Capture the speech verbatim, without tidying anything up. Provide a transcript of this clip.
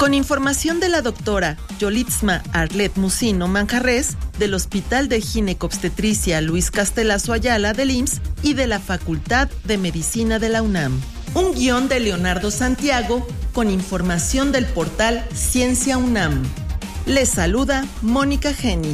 Con información de la doctora Yolitzma Arlet Musino Manjarres, del Hospital de Ginecobstetricia Luis Castelazo Ayala del I M S S y de la Facultad de Medicina de la UNAM. Un guión de Leonardo Santiago con información del portal Ciencia UNAM. Les saluda Mónica Genis.